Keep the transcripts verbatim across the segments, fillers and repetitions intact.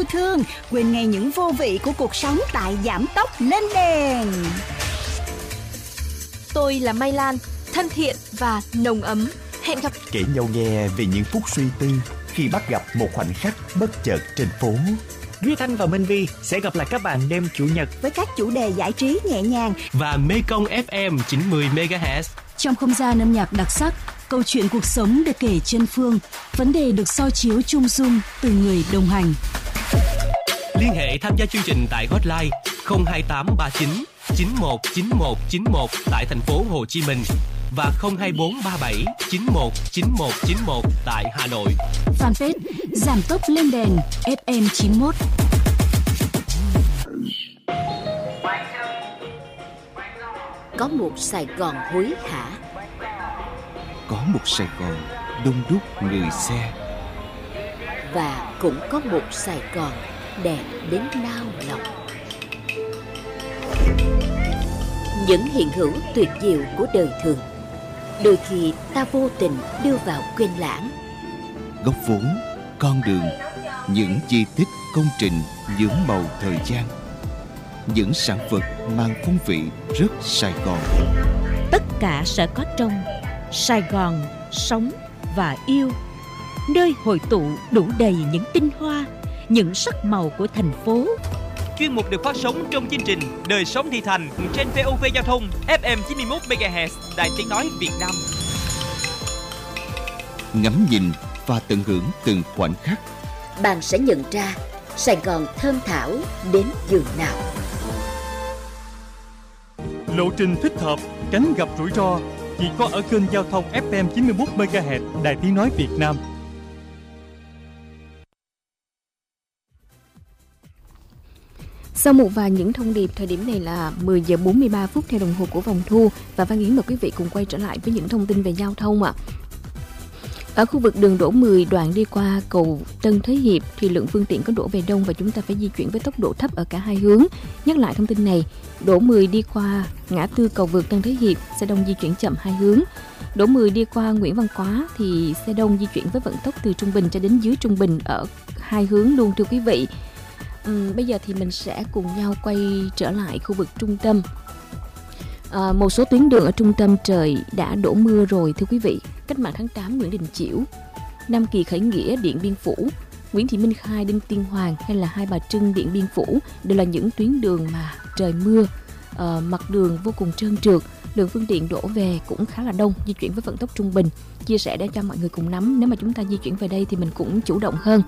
yêu thương, quên ngay những vô vị của cuộc sống tại Giảm Tốc Lên Đèn. Tôi là Mai Lan, thân thiện và nồng ấm. Hẹn gặp. Kể nhau nghe về những phút suy tư khi bắt gặp một khoảnh khắc bất chợt trên phố. Duy Thanh và Minh Vi sẽ gặp lại các bạn đêm Chủ nhật với các chủ đề giải trí nhẹ nhàng và Mekong ép em chín mươi mê ga héc. Trong không gian âm nhạc đặc sắc, câu chuyện cuộc sống được kể chân phương, vấn đề được soi chiếu chung dung từ người đồng hành. Liên hệ tham gia chương trình tại hotline không hai tám ba chín chín một chín một chín một tại thành phố Hồ Chí Minh và không hai bốn ba bảy chín một chín một chín một tại Hà Nội. Fanpage Giảm Tốc Lên Đèn ép em chín mốt. Có một Sài Gòn hối hả, có một Sài Gòn đông đúc người xe, và cũng có một Sài Gòn đẹp đến nao lòng. Những hiện hữu tuyệt diệu của đời thường, đôi khi ta vô tình đưa vào quên lãng. Góc vốn, con đường, những di tích công trình nhuốm màu thời gian, những sản vật mang phong vị rất Sài Gòn. Tất cả sẽ có trong Sài Gòn sống và yêu, nơi hội tụ đủ đầy những tinh hoa, những sắc màu của thành phố. Chuyên mục được phát sóng trong chương trình Đời sống thị thành trên vê o vê Giao thông ép em chín mươi mốt mê ga héc, Đài Tiếng nói Việt Nam. Ngắm nhìn và tận hưởng từng khoảnh khắc, bạn sẽ nhận ra Sài Gòn thơm thảo đến giường nào. Lộ trình thích hợp, tránh gặp rủi ro chỉ có ở kênh Giao thông ép em chín mươi mốt mê ga héc, Đài Tiếng nói Việt Nam. Sau một vài những thông điệp, thời điểm này là mười giờ bốn mươi ba phút theo đồng hồ của vòng thu, và Văn Yến mời quý vị cùng quay trở lại với những thông tin về giao thông ạ. Ở khu vực đường Đỗ mười đoạn đi qua cầu Tân Thới Hiệp thì lượng phương tiện có đổ về đông và chúng ta phải di chuyển với tốc độ thấp ở cả hai hướng. Nhắc lại thông tin này, Đỗ mười đi qua ngã tư cầu vượt Tân Thới Hiệp, xe đông di chuyển chậm hai hướng. Đỗ mười đi qua Nguyễn Văn Quá thì xe đông di chuyển với vận tốc từ trung bình cho đến dưới trung bình ở hai hướng luôn thưa quý vị. Uhm, bây giờ thì mình sẽ cùng nhau quay trở lại khu vực trung tâm. À, một số tuyến đường ở trung tâm trời đã đổ mưa rồi thưa quý vị. Cách mạng tháng tám Nguyễn Đình Chiểu, Nam Kỳ Khởi Nghĩa Điện Biên Phủ, Nguyễn Thị Minh Khai Đinh Tiên Hoàng hay là Hai Bà Trưng Điện Biên Phủ đều là những tuyến đường mà trời mưa, à, mặt đường vô cùng trơn trượt, lượng phương tiện đổ về cũng khá là đông, di chuyển với vận tốc trung bình. Chia sẻ để cho mọi người cùng nắm, nếu mà chúng ta di chuyển về đây thì mình cũng chủ động hơn.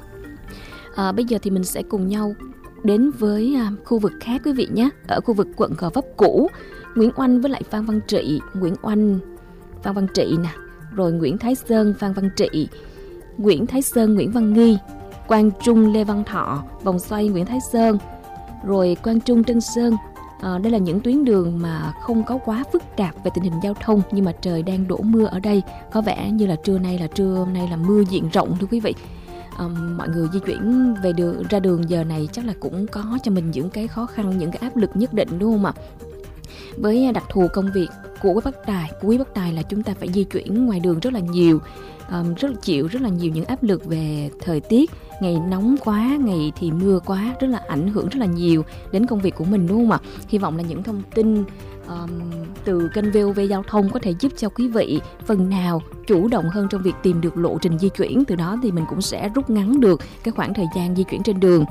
À, bây giờ thì mình sẽ cùng nhau đến với à, khu vực khác quý vị nhé. Ở khu vực quận Gò Vấp cũ, Nguyễn Oanh với lại Phan Văn Trị, Nguyễn Oanh, Phan Văn Trị nè, rồi Nguyễn Thái Sơn, Phan Văn Trị, Nguyễn Thái Sơn, Nguyễn Văn Nghi, Quang Trung, Lê Văn Thọ, vòng xoay Nguyễn Thái Sơn, rồi Quang Trung, Tân Sơn. À, đây là những tuyến đường mà không có quá phức tạp về tình hình giao thông, nhưng mà trời đang đổ mưa ở đây. Có vẻ như là trưa nay là trưa hôm nay là mưa diện rộng thưa quý vị. À, mọi người di chuyển về đường ra đường giờ này chắc là cũng có cho mình những cái khó khăn, những cái áp lực nhất định đúng không ạ? Với đặc thù công việc của quý bác tài, của quý bác tài là chúng ta phải di chuyển ngoài đường rất là nhiều, um, rất là chịu rất là nhiều những áp lực về thời tiết, ngày nóng quá, ngày thì mưa quá, rất là ảnh hưởng rất là nhiều đến công việc của mình đúng không ạ? Hy vọng là những thông tin um, từ kênh vê o vê Giao thông có thể giúp cho quý vị phần nào chủ động hơn trong việc tìm được lộ trình di chuyển, từ đó thì mình cũng sẽ rút ngắn được cái khoảng thời gian di chuyển trên đường.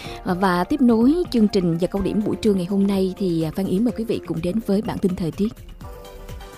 Và tiếp nối chương trình và câu điểm buổi trưa ngày hôm nay thì Phan Yến mời quý vị cùng đến với bản tin thời tiết.